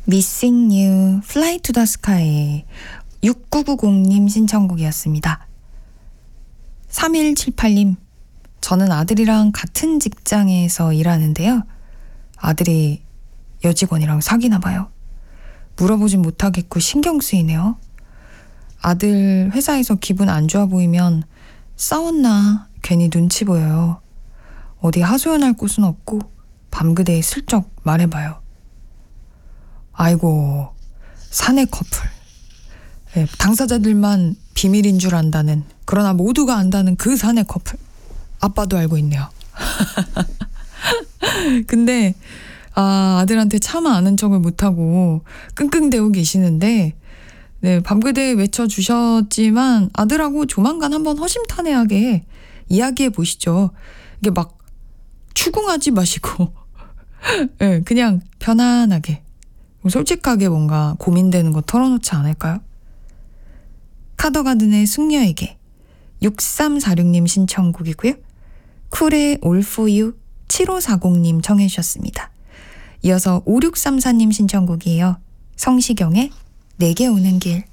Missing You, Fly to the Sky 6990님 신청곡이었습니다. 3178님, 저는 아들이랑 같은 직장에서 일하는데요. 아들이 여직원이랑 사귀나 봐요. 물어보진 못하겠고 신경 쓰이네요. 아들 회사에서 기분 안 좋아 보이면 싸웠나 괜히 눈치 보여요. 어디 하소연할 곳은 없고 밤그대에 슬쩍 말해봐요. 아이고, 사내 커플. 네, 당사자들만 비밀인 줄 안다는, 그러나 모두가 안다는 그 사내 커플. 아빠도 알고 있네요. 근데 아들한테 차마 아는 척을 못하고 끙끙대고 계시는데, 네, 밤그대에 외쳐주셨지만 아들하고 조만간 한번 허심탄회하게 이야기해 보시죠. 이게 막 추궁하지 마시고 네, 그냥 편안하게 솔직하게 뭔가 고민되는 거 털어놓지 않을까요? 카더가든의 숙녀에게 6346님 신청곡이고요. 쿨의 All For You 7540님 청해 주셨습니다. 이어서 5634님 신청곡이에요. 성시경의 내게 오는 길.